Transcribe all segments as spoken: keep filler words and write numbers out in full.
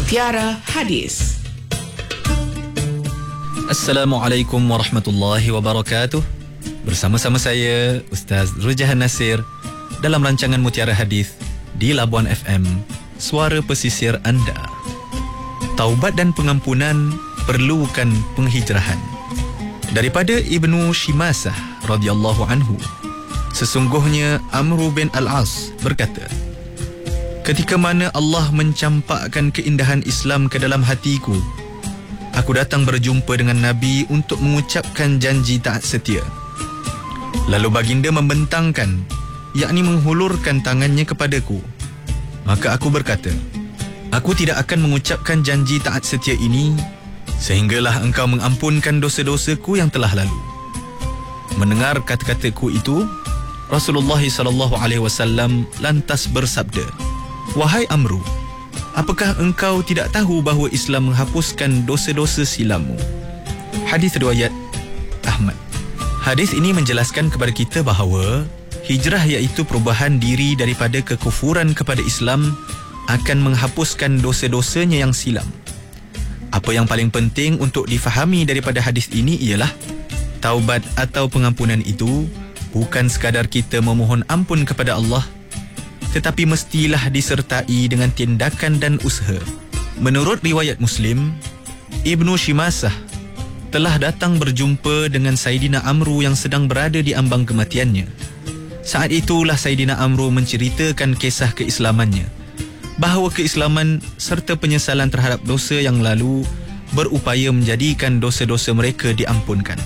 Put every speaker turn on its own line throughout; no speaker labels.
Mutiara Hadis.
Assalamualaikum warahmatullahi wabarakatuh. Bersama-sama saya Ustaz Rujahan Nasir dalam rancangan Mutiara Hadis di Labuan F M, suara pesisir anda. Taubat dan pengampunan perlukan penghijrahan. Daripada Ibnu Shimasah radhiyallahu anhu, sesungguhnya Amr bin Al-As berkata, ketika mana Allah mencampakkan keindahan Islam ke dalam hatiku, aku datang berjumpa dengan Nabi untuk mengucapkan janji taat setia. Lalu baginda membentangkan, yakni menghulurkan tangannya kepadaku. Maka aku berkata, aku tidak akan mengucapkan janji taat setia ini sehinggalah engkau mengampunkan dosa-dosaku yang telah lalu. Mendengar kata-kataku itu, Rasulullah sallallahu alaihi wasallam lantas bersabda, wahai Amru, apakah engkau tidak tahu bahawa Islam menghapuskan dosa-dosa silammu? Hadis riwayat Ahmad. Hadis ini menjelaskan kepada kita bahawa hijrah iaitu perubahan diri daripada kekufuran kepada Islam akan menghapuskan dosa-dosanya yang silam. Apa yang paling penting untuk difahami daripada hadis ini ialah taubat atau pengampunan itu bukan sekadar kita memohon ampun kepada Allah, tetapi mestilah disertai dengan tindakan dan usaha. Menurut riwayat Muslim, Ibnu Shimasah telah datang berjumpa dengan Saidina Amru yang sedang berada di ambang kematiannya. Saat itulah Saidina Amru menceritakan kisah keislamannya, bahawa keislaman serta penyesalan terhadap dosa yang lalu berupaya menjadikan dosa-dosa mereka diampunkan.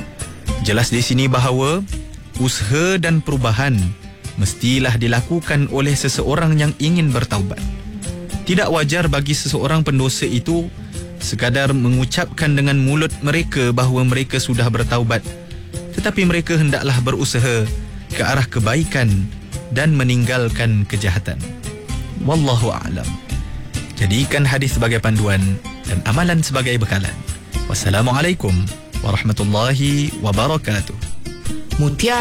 Jelas di sini bahawa usaha dan perubahan mestilah dilakukan oleh seseorang yang ingin bertaubat. Tidak wajar bagi seseorang pendosa itu sekadar mengucapkan dengan mulut mereka bahawa mereka sudah bertaubat, tetapi mereka hendaklah berusaha ke arah kebaikan dan meninggalkan kejahatan. Wallahu a'lam. Jadikan hadis sebagai panduan dan amalan sebagai bekalan. Wassalamualaikum warahmatullahi wabarakatuh.
Mutiara